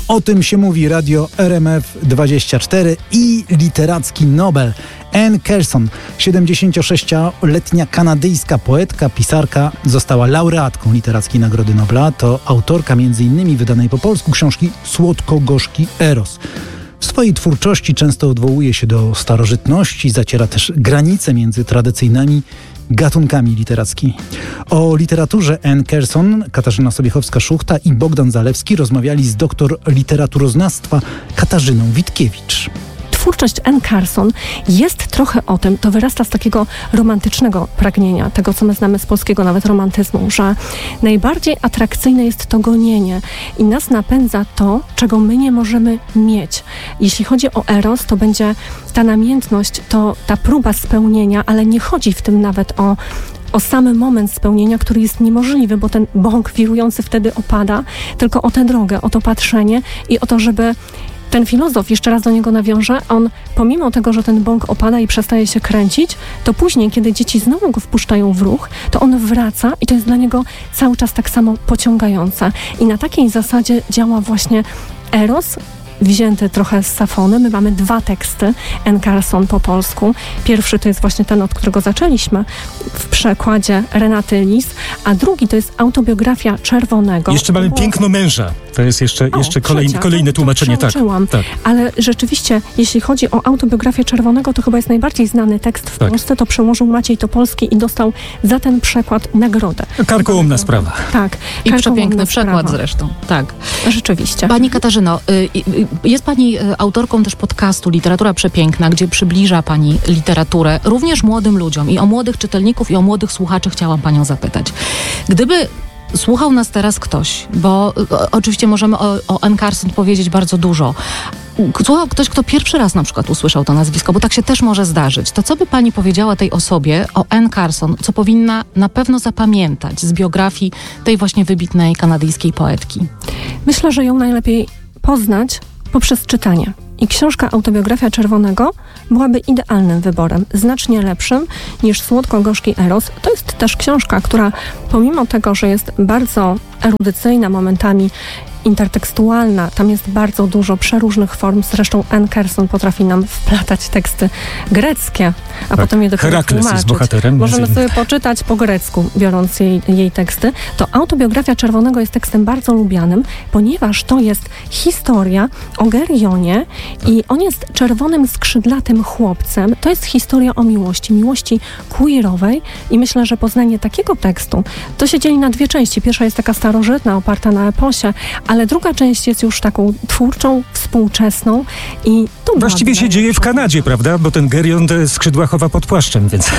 O tym się mówi Radio RMF24 i literacki Nobel. Anne Carson, 76-letnia kanadyjska poetka, pisarka, została laureatką Literackiej Nagrody Nobla. To autorka m.in. wydanej po polsku książki Słodko-gorzki Eros. W swojej twórczości często odwołuje się do starożytności, zaciera też granice między tradycyjnymi gatunkami literackimi. O literaturze Anne Carson Katarzyna Sobiechowska-Szuchta i Bogdan Zalewski rozmawiali z doktor literaturoznawstwa Katarzyną Witkiewicz. Twórczość Anne Carson jest trochę o tym, to wyrasta z takiego romantycznego pragnienia, tego co my znamy z polskiego nawet romantyzmu, że najbardziej atrakcyjne jest to gonienie i nas napędza to, czego my nie możemy mieć. Jeśli chodzi o eros, to będzie ta namiętność, to ta próba spełnienia, ale nie chodzi w tym nawet o sam moment spełnienia, który jest niemożliwy, bo ten bąk wirujący wtedy opada, tylko o tę drogę, o to patrzenie i o to, żeby ten filozof, jeszcze raz do niego nawiążę, on pomimo tego, że ten bąk opada i przestaje się kręcić, to później, kiedy dzieci znowu go wpuszczają w ruch, to on wraca i to jest dla niego cały czas tak samo pociągające. I na takiej zasadzie działa właśnie eros, wzięty trochę z Safony. My mamy 2 teksty Anne Carson po polsku. Pierwszy to jest właśnie ten, od którego zaczęliśmy w przekładzie Renaty Lis, a drugi to jest autobiografia Czerwonego. Jeszcze mamy Piękno męża. To jest jeszcze kolejne tłumaczenie. Tak. Ale rzeczywiście, jeśli chodzi o autobiografię Czerwonego, to chyba jest najbardziej znany tekst w Polsce. To przełożył Maciej Topolski i dostał za ten przekład nagrodę. Karkołomna sprawa. Tak. I przepiękny przekład zresztą. Tak. Rzeczywiście. Pani Katarzyno, jest Pani autorką też podcastu Literatura Przepiękna, gdzie przybliża Pani literaturę również młodym ludziom. I o młodych czytelników, i o młodych słuchaczy chciałam Panią zapytać. Gdyby słuchał nas teraz ktoś, bo oczywiście możemy o Anne Carson powiedzieć bardzo dużo. Słuchał ktoś, kto pierwszy raz na przykład usłyszał to nazwisko, bo tak się też może zdarzyć. To co by Pani powiedziała tej osobie o Anne Carson, co powinna na pewno zapamiętać z biografii tej właśnie wybitnej kanadyjskiej poetki? Myślę, że ją najlepiej poznać poprzez czytanie. I książka Autobiografia Czerwonego byłaby idealnym wyborem, znacznie lepszym niż Słodko-gorzki Eros. To jest też książka, która pomimo tego, że jest bardzo erudycyjna, momentami intertekstualna, tam jest bardzo dużo przeróżnych form, zresztą Anne Carson potrafi nam wplatać teksty greckie, a potem je dopiero Herakles tłumaczyć. jest bohaterem. Możemy sobie poczytać po grecku, biorąc jej teksty. To Autobiografia Czerwonego jest tekstem bardzo lubianym, ponieważ to jest historia o Gerionie i on jest czerwonym, skrzydlatym chłopcem. To jest historia o miłości queerowej i myślę, że poznanie takiego tekstu, to się dzieli na 2 części. Pierwsza jest taka starożytna, oparta na eposie, ale druga część jest już taką twórczą, współczesną i tu właściwie się dzieje w Kanadzie, prawda? Bo ten Gerion te skrzydła chowa pod płaszczem, więc...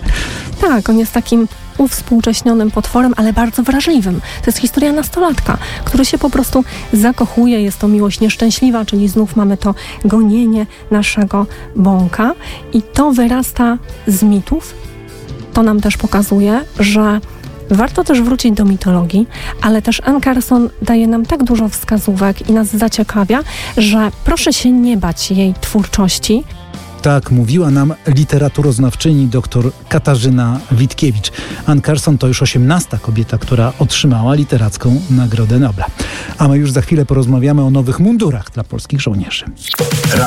Tak, on jest takim uwspółcześnionym potworem, ale bardzo wrażliwym. To jest historia nastolatka, który się po prostu zakochuje. Jest to miłość nieszczęśliwa, czyli znów mamy to gonienie naszego bąka i to wyrasta z mitów. To nam też pokazuje, że warto też wrócić do mitologii, ale też Anne Carson daje nam tak dużo wskazówek i nas zaciekawia, że proszę się nie bać jej twórczości. Tak mówiła nam literaturoznawczyni dr Katarzyna Witkiewicz. Anne Carson to już 18. kobieta, która otrzymała Literacką Nagrodę Nobla. A my już za chwilę porozmawiamy o nowych mundurach dla polskich żołnierzy.